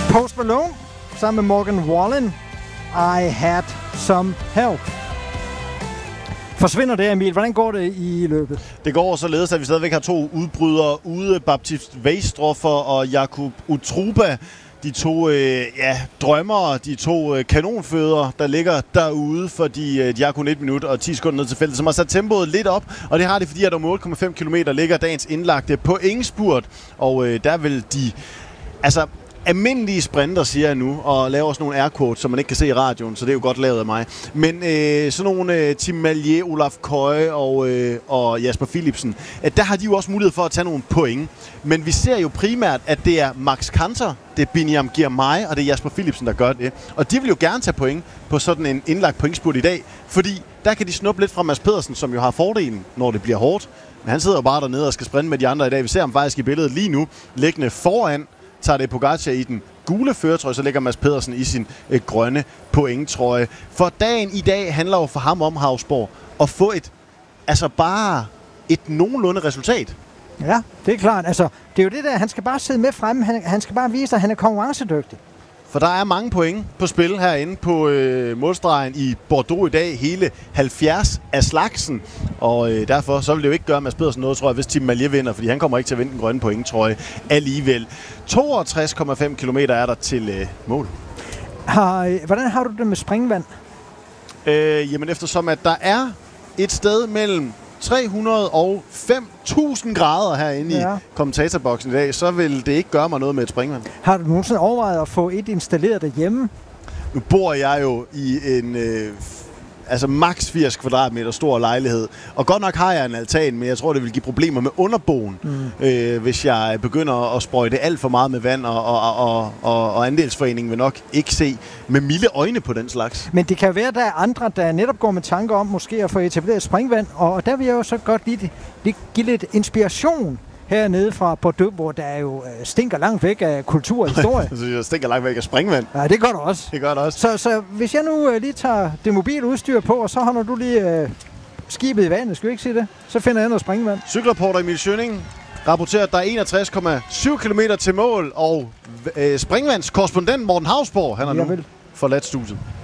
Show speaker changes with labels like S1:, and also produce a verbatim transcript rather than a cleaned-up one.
S1: Post Malone sammen med Morgan Wallen. I had some help. Forsvinder det, Emil? Hvordan går det i løbet?
S2: Det går således, at vi stadigvæk har to udbrydere ude. Baptist Weistroffer og Jakub Utruba. De to øh, ja, drømmere, de to øh, kanonfødder, der ligger derude, fordi øh, de har kun et minut og ti sekunder ned til feltet, som har sat tempoet lidt op. Og det har det, fordi at om otte komma fem kilometer ligger dagens indlagte pointspurt. Og øh, der vil de... Altså... almindelige sprinter, siger jeg nu, og laver også nogle air quotes, som man ikke kan se i radioen, så det er jo godt lavet af mig. Men øh, sådan nogle øh, Tim Mallier, Olaf Køje og, øh, og Jasper Philipsen, at der har de jo også mulighed for at tage nogle point. Men vi ser jo primært, at det er Max Kanter, det er Biniam Girmay og det er Jasper Philipsen, der gør det. Og de vil jo gerne tage point på sådan en indlagt pointspurt i dag, fordi der kan de snuppe lidt fra Mads Pedersen, som jo har fordelen, når det bliver hårdt. Men han sidder jo bare dernede og skal sprinte med de andre i dag. Vi ser ham faktisk i billedet lige nu, liggende foran. Tager det Pogacar i den gule førertrøje, så lægger Mads Pedersen i sin øh, grønne pointtrøje. For dagen i dag handler jo for ham om Hausborg at få et, altså bare et nogenlunde resultat.
S1: Ja, det er klart. Altså, det er jo det der, han skal bare sidde med fremme. Han, han skal bare vise, at han er konkurrencedygtig.
S2: For der er mange point på spil herinde på øh, målstregen i Bordeaux i dag. Hele halvfjerds af slagsen. Og øh, derfor så vil det jo ikke gøre Mads Pedersen noget, tror jeg, hvis Tim Mallier vinder. Fordi han kommer ikke til at vinde den grønne point, tror jeg, alligevel. toogtres komma fem kilometer er der til øh, mål.
S1: Har, øh, hvordan har du det med springvand?
S2: Øh, jamen eftersom at der er et sted mellem tre hundrede og fem tusind grader herinde ja. i kommentatorboksen i dag, så vil det ikke gøre mig noget med et springvand.
S1: Har du nogensinde overvejet at få et installeret derhjemme?
S2: Nu bor jeg jo i en øh, altså maks firs kvadratmeter stor lejlighed, og godt nok har jeg en altan, men jeg tror, det vil give problemer med underboen, mm. øh, hvis jeg begynder at sprøjte alt for meget med vand, og, og, og, og, og andelsforeningen vil nok ikke se med milde øjne på den slags.
S1: Men det kan være, at der er andre, der netop går med tanker om måske at få etableret springvand, og der vil jeg jo så godt lige, lige give lidt inspiration hernede fra Bordeaux, hvor der jo stinker langt væk af kultur og historie.
S2: Det stinker langt væk af springvand.
S1: Ja, det gør du også.
S2: Det gør det også.
S1: Så, så hvis jeg nu uh, lige tager det mobile udstyr på, og så holder du lige uh, skibet i vandet, skal vi ikke sige det? Så finder jeg noget springvand.
S2: Cykelreporter Emil Schønning rapporterer, at der er enogtres komma syv kilometer til mål, og øh, springvandskorrespondent Morten Hausborg, han har nu forladt studiet.